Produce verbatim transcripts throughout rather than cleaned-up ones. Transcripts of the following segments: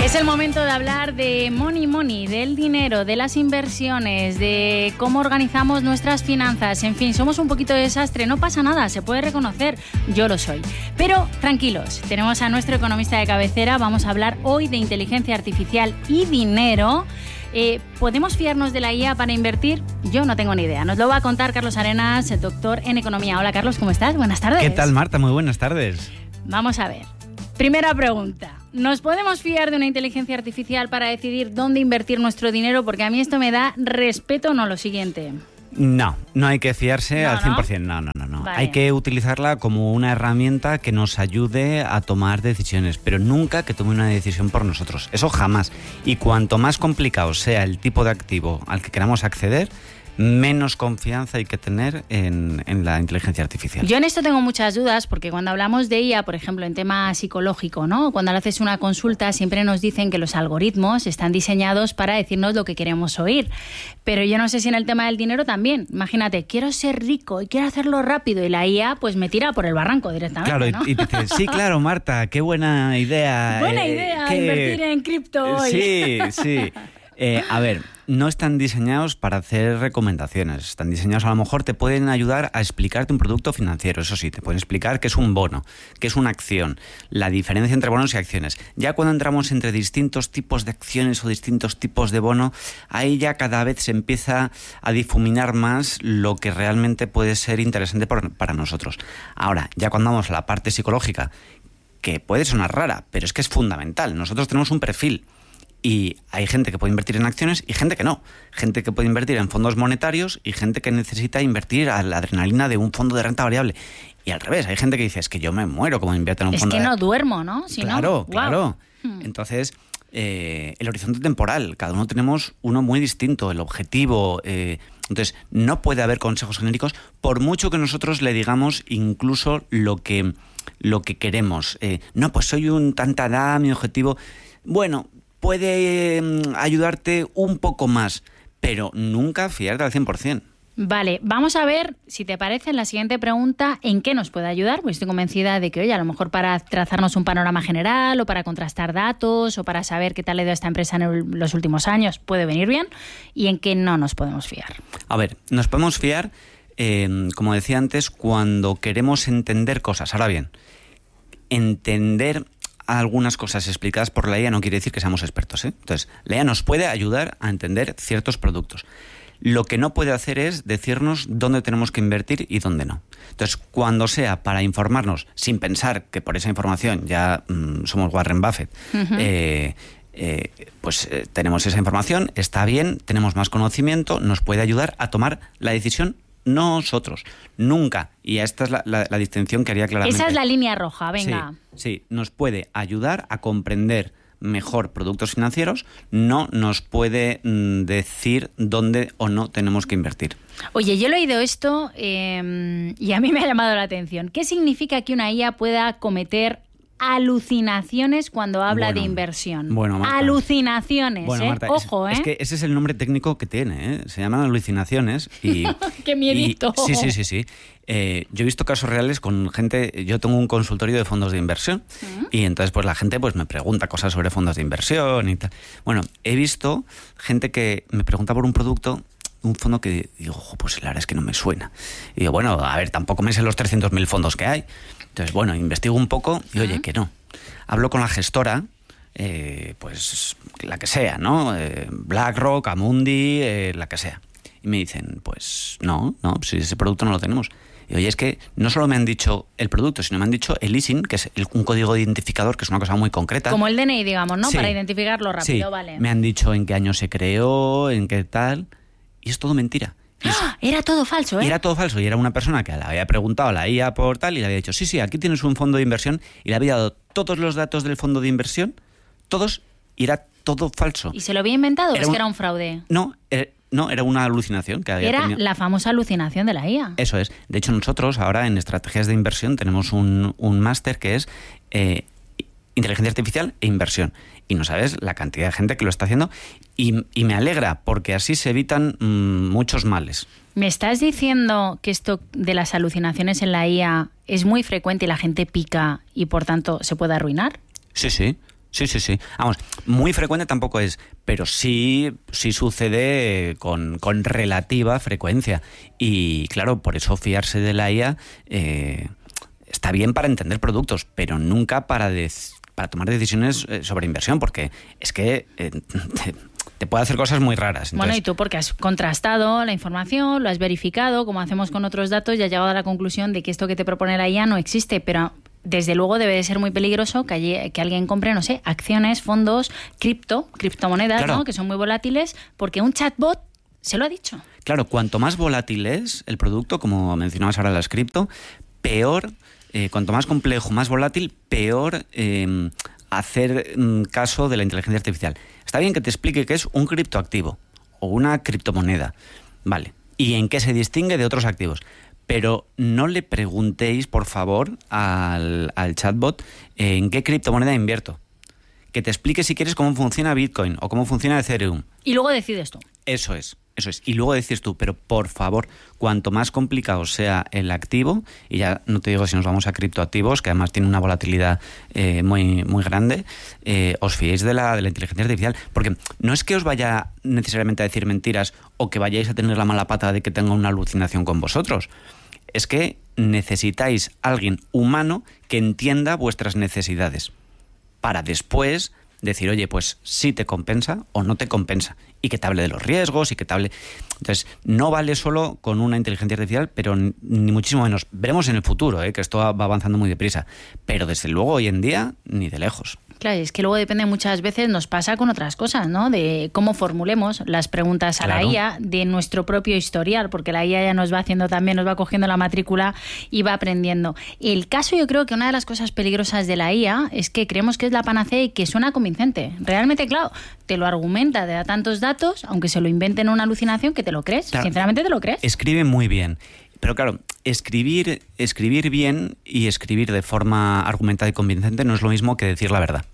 Es el momento de hablar de money money, del dinero, de las inversiones, de cómo organizamos nuestras finanzas. En fin, somos un poquito de desastre, no pasa nada, se puede reconocer, yo lo soy. Pero tranquilos, tenemos a nuestro economista de cabecera, vamos a hablar hoy de inteligencia artificial y dinero. Eh, ¿Podemos fiarnos de la I A para invertir? Yo no tengo ni idea. Nos lo va a contar Carlos Arenas, el doctor en economía. Hola Carlos, ¿cómo estás? Buenas tardes. ¿Qué tal, Marta? Muy buenas tardes. Vamos a ver. Primera pregunta. ¿Nos podemos fiar de una inteligencia artificial para decidir dónde invertir nuestro dinero? Porque a mí esto me da respeto, no lo siguiente. No, no hay que fiarse no, al cien por ciento. ¿no? No, no, no. no. Vale. Hay que utilizarla como una herramienta que nos ayude a tomar decisiones, pero nunca que tome una decisión por nosotros. Eso jamás. Y cuanto más complicado sea el tipo de activo al que queramos acceder, menos confianza hay que tener en, en la inteligencia artificial. Yo en esto tengo muchas dudas porque cuando hablamos de I A, por ejemplo, en tema psicológico, ¿no? Cuando le haces una consulta siempre nos dicen que los algoritmos están diseñados para decirnos lo que queremos oír. Pero yo no sé si en el tema del dinero también. Imagínate, quiero ser rico y quiero hacerlo rápido y la I A pues me tira por el barranco directamente, Claro, ¿no? y, y dices, sí, claro, Marta, qué buena idea. Buena eh, idea, que... invertir en cripto hoy. Sí, sí. Eh, a ver, no están diseñados para hacer recomendaciones. Están diseñados, a lo mejor te pueden ayudar a explicarte un producto financiero. Eso sí, te pueden explicar qué es un bono, qué es una acción, la diferencia entre bonos y acciones. Ya cuando entramos entre distintos tipos de acciones o distintos tipos de bono, ahí ya cada vez se empieza a difuminar más lo que realmente puede ser interesante por, para nosotros. Ahora, ya cuando vamos a la parte psicológica, que puede sonar rara, pero es que es fundamental. Nosotros tenemos un perfil. Y hay gente que puede invertir en acciones y gente que no. Gente que puede invertir en fondos monetarios y gente que necesita invertir a la adrenalina de un fondo de renta variable. Y al revés, hay gente que dice, es que yo me muero como invierto en un es fondo de... Es que no duermo, ¿no? Si claro, no, claro. Wow. Entonces, eh, el horizonte temporal, cada uno tenemos uno muy distinto, el objetivo... Eh, entonces, no puede haber consejos genéricos, por mucho que nosotros le digamos incluso lo que, lo que queremos. Eh, no, pues soy un tantadá, mi objetivo... Bueno... puede eh, ayudarte un poco más, pero nunca fiarte al cien por ciento. Vale, vamos a ver, si te parece, en la siguiente pregunta, ¿en qué nos puede ayudar? Pues estoy convencida de que, oye, a lo mejor para trazarnos un panorama general o para contrastar datos o para saber qué tal le dio a esta empresa en el, los últimos años puede venir bien, y en qué no nos podemos fiar. A ver, nos podemos fiar, eh, como decía antes, cuando queremos entender cosas. Ahora bien, entender... algunas cosas explicadas por la I A no quiere decir que seamos expertos, ¿eh? Entonces, la I A nos puede ayudar a entender ciertos productos. Lo que no puede hacer es decirnos dónde tenemos que invertir y dónde no. Entonces, cuando sea para informarnos, sin pensar que por esa información ya mmm, somos Warren Buffett, uh-huh. eh, eh, pues eh, tenemos esa información, está bien, tenemos más conocimiento, nos puede ayudar a tomar la decisión nosotros, nunca. Y esta es la, la, la distinción que haría claramente. Esa es la línea roja, venga. Sí, sí, nos puede ayudar a comprender mejor productos financieros, no nos puede mm, decir dónde o no tenemos que invertir. Oye, yo he oído esto eh, y a mí me ha llamado la atención. ¿Qué significa que una I A pueda cometer alucinaciones cuando habla bueno, de inversión? Bueno, Marta, alucinaciones, bueno, ¿eh? Marta, Ojo, es, ¿eh? Es que ese es el nombre técnico que tiene, ¿eh? Se llaman alucinaciones y... ¡Qué miedito! Y, sí, sí, sí, sí. Eh, yo he visto casos reales con gente... Yo tengo un consultorio de fondos de inversión ¿Mm? Y entonces pues la gente pues me pregunta cosas sobre fondos de inversión y tal. Bueno, he visto gente que me pregunta por un producto... un fondo que digo, ojo, pues la verdad es que no me suena. Y digo, bueno, a ver, tampoco me sé los trescientos mil fondos que hay. Entonces, bueno, investigo un poco y, oye, que no. Hablo con la gestora, eh, pues la que sea, ¿no? Eh, BlackRock, Amundi, eh, la que sea. Y me dicen, pues no, no, si ese producto no lo tenemos. Y oye, es que no solo me han dicho el producto, sino me han dicho el I S I N, que es el, un código de identificador, que es una cosa muy concreta. Como el D N I, digamos, ¿no? Sí, para identificarlo rápido, sí. Vale. Me han dicho en qué año se creó, en qué tal... Y es todo mentira. Y ¡Ah! Era todo falso, ¿eh? Y era todo falso. Y era una persona que le había preguntado a la I A por tal y le había dicho, sí, sí, aquí tienes un fondo de inversión. Y le había dado todos los datos del fondo de inversión, todos, y era todo falso. ¿Y se lo había inventado? Era ¿Es un... que era un fraude? No, era, no, era una alucinación que había Era tenido. La famosa alucinación de la I A. Eso es. De hecho, nosotros ahora en estrategias de inversión tenemos un, un máster que es... Eh, inteligencia artificial e inversión. Y no sabes la cantidad de gente que lo está haciendo y, y me alegra porque así se evitan mmm, muchos males. ¿Me estás diciendo que esto de las alucinaciones en la I A es muy frecuente y la gente pica y por tanto se puede arruinar? Sí, sí. Sí, sí, sí. Vamos, muy frecuente tampoco es, pero sí, sí sucede con, con relativa frecuencia. Y claro, por eso fiarse de la I A eh, está bien para entender productos, pero nunca para, de, para tomar decisiones sobre inversión, porque es que eh, te, te puede hacer cosas muy raras. Entonces, bueno, y tú porque has contrastado la información, lo has verificado, como hacemos con otros datos, y has llegado a la conclusión de que esto que te propone la I A no existe, pero desde luego debe de ser muy peligroso que, allí, que alguien compre, no sé, acciones, fondos, cripto, criptomonedas, claro, ¿no? Que son muy volátiles, porque un chatbot se lo ha dicho. Claro, cuanto más volátil es el producto, como mencionabas ahora las cripto, peor, eh, cuanto más complejo, más volátil, peor eh, hacer mm, caso de la inteligencia artificial. Está bien que te explique qué es un criptoactivo o una criptomoneda, vale, y en qué se distingue de otros activos. Pero no le preguntéis, por favor, al, al chatbot eh, en qué criptomoneda invierto. Que te explique, si quieres, cómo funciona Bitcoin o cómo funciona Ethereum. Y luego decides tú. Eso es, eso es. Y luego decides tú, pero por favor, cuanto más complicado sea el activo, y ya no te digo si nos vamos a criptoactivos, que además tienen una volatilidad eh, muy, muy grande, eh, os fiéis de la, de la inteligencia artificial. Porque no es que os vaya necesariamente a decir mentiras o que vayáis a tener la mala pata de que tenga una alucinación con vosotros. Es que necesitáis a alguien humano que entienda vuestras necesidades para después decir, oye, pues sí te compensa o no te compensa, y que te hable de los riesgos y que te hable... Entonces, no vale solo con una inteligencia artificial, pero ni muchísimo menos. Veremos en el futuro, ¿eh? Que esto va avanzando muy deprisa, pero desde luego hoy en día ni de lejos. Claro, es que luego depende muchas veces, nos pasa con otras cosas, ¿no? De cómo formulemos las preguntas a claro. la I A, de nuestro propio historial, porque la I A ya nos va haciendo también, nos va cogiendo la matrícula y va aprendiendo. El caso, yo creo que una de las cosas peligrosas de la I A es que creemos que es la panacea y que suena convincente. Realmente, claro, te lo argumenta, te da tantos datos, aunque se lo inventen una alucinación, que te lo crees. Claro. Sinceramente te lo crees. Escribe muy bien. Pero claro, escribir, escribir bien y escribir de forma argumentada y convincente no es lo mismo que decir la verdad.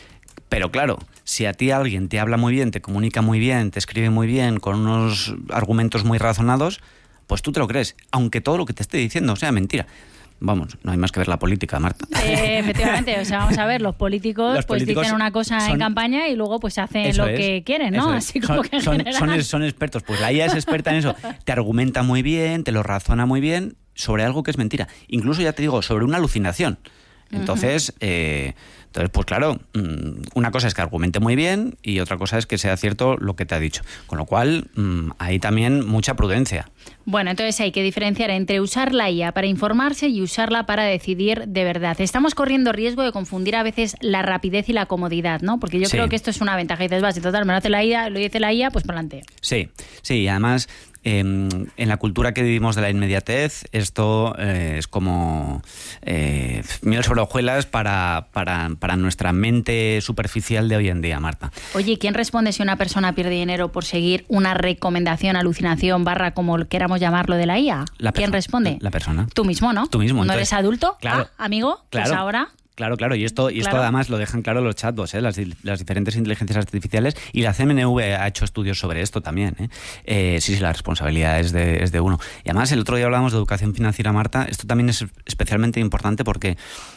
Pero claro, si a ti alguien te habla muy bien, te comunica muy bien, te escribe muy bien, con unos argumentos muy razonados, pues tú te lo crees, aunque todo lo que te esté diciendo sea mentira. Vamos, no hay más que ver la política, Marta. Eh, efectivamente, o sea, vamos a ver, los políticos, los pues políticos dicen una cosa son, en campaña y luego pues hacen lo es, que quieren, ¿no? Así como son, que son, son, son expertos, pues la I A es experta en eso. Te argumenta muy bien, te lo razona muy bien sobre algo que es mentira. Incluso, ya te digo, sobre una alucinación. Entonces, uh-huh. eh, entonces, pues claro, una cosa es que argumente muy bien y otra cosa es que sea cierto lo que te ha dicho. Con lo cual, hay también mucha prudencia. Bueno, entonces hay que diferenciar entre usar la I A para informarse y usarla para decidir de verdad. Estamos corriendo riesgo de confundir a veces la rapidez y la comodidad, ¿no? Porque yo sí. creo que esto es una ventaja. Y dices, va, si total, me lo hace la I A, lo dice la I A, pues para adelante. Sí, sí, y además... Eh, en la cultura que vivimos de la inmediatez, esto eh, es como eh, miel sobre hojuelas para, para, para nuestra mente superficial de hoy en día, Marta. Oye, ¿quién responde si una persona pierde dinero por seguir una recomendación, alucinación, barra, como queramos llamarlo, de la I A? La ¿Quién persona, responde? La persona. Tú mismo, ¿no? Tú mismo. ¿No entonces, eres adulto? Claro. Ah, amigo, claro. Pues ahora... Claro, claro, y esto, y esto claro. además lo dejan claro los chatbots, ¿eh? las, las diferentes inteligencias artificiales, y la C M N V ha hecho estudios sobre esto también. ¿eh? Eh, sí, sí, la responsabilidad es de, es de uno. Y además, el otro día hablábamos de educación financiera, Marta. Esto también es especialmente importante porque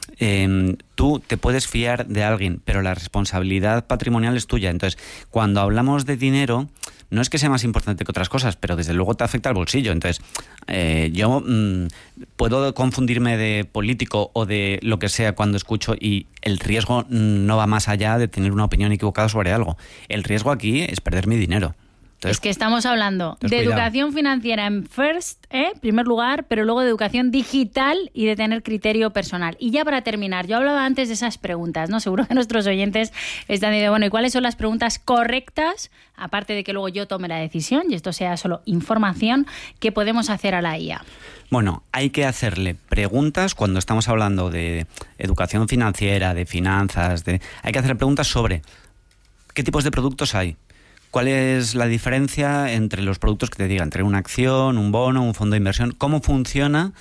eh, tú te puedes fiar de alguien, pero la responsabilidad patrimonial es tuya. Entonces, cuando hablamos de dinero, no es que sea más importante que otras cosas, pero desde luego te afecta al bolsillo. Entonces, eh, yo mmm, puedo confundirme de político o de lo que sea cuando escucho, y el riesgo no va más allá de tener una opinión equivocada sobre algo. El riesgo aquí es perder mi dinero. Entonces, es que estamos hablando de cuidado. Educación financiera en first, ¿eh? primer lugar, pero luego de educación digital y de tener criterio personal. Y ya para terminar, yo hablaba antes de esas preguntas, ¿no? Seguro que nuestros oyentes están diciendo, bueno, ¿y cuáles son las preguntas correctas? Aparte de que luego yo tome la decisión y esto sea solo información, que podemos hacer a la I A. Bueno, hay que hacerle preguntas cuando estamos hablando de educación financiera, de finanzas, de hay que hacerle preguntas sobre qué tipos de productos hay. ¿Cuál es la diferencia entre los productos que te digan, entre una acción, un bono, un fondo de inversión? ¿Cómo funciona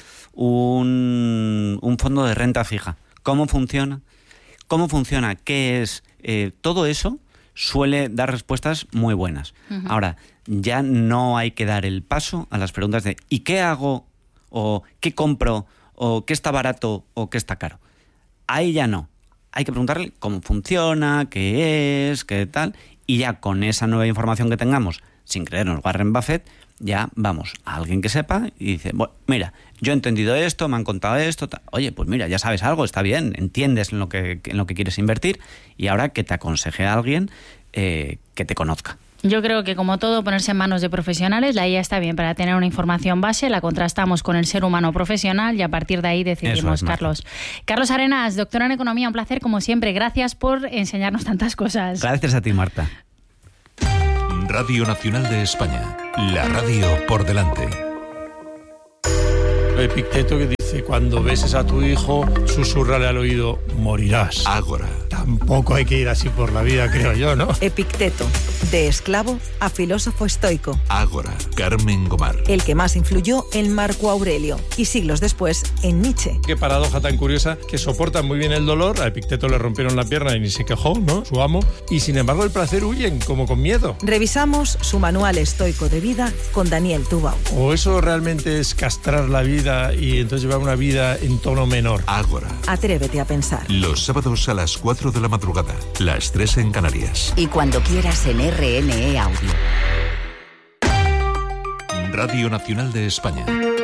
un, un fondo de renta fija? ¿Cómo funciona? ¿Cómo funciona? ¿Qué es? Eh, todo eso suele dar respuestas muy buenas. Uh-huh. Ahora, ya no hay que dar el paso a las preguntas de ¿y qué hago? O ¿qué compro? O ¿qué está barato? O ¿qué está caro? Ahí ya no. hay que preguntarle cómo funciona, qué es, qué tal, y ya con esa nueva información que tengamos, sin creernos Warren Buffett, ya vamos a alguien que sepa y dice, bueno, mira, yo he entendido esto, me han contado esto, tal. Oye, pues mira, ya sabes algo, está bien, entiendes en lo que, en lo que quieres invertir, y ahora que te aconseje a alguien eh, que te conozca. Yo creo que, como todo, ponerse en manos de profesionales, la I A está bien para tener una información base, la contrastamos con el ser humano profesional y a partir de ahí decidimos, es, Carlos. Carlos Arenas, doctora en Economía, un placer como siempre. Gracias por enseñarnos tantas cosas. Gracias a ti, Marta. Radio Nacional de España, la radio por delante. Epicteto que dice, cuando beses a tu hijo, susúrrale al oído, morirás. Ágora. Tampoco hay que ir así por la vida, creo yo, ¿no? Epicteto, de esclavo a filósofo estoico. Ágora, Carmen Gomar. El que más influyó en Marco Aurelio y siglos después en Nietzsche. Qué paradoja tan curiosa, que soportan muy bien el dolor, a Epicteto le rompieron la pierna y ni se quejó, ¿no? Su amo. Y sin embargo el placer huyen, como con miedo. Revisamos su manual estoico de vida con Daniel Tubau. ¿O eso realmente es castrar la vida y entonces llevar una vida en tono menor? Ágora. Atrévete a pensar. Los sábados a las cuatro de la madrugada, las tres en Canarias. Y cuando quieras en R N E Audio. Radio Nacional de España.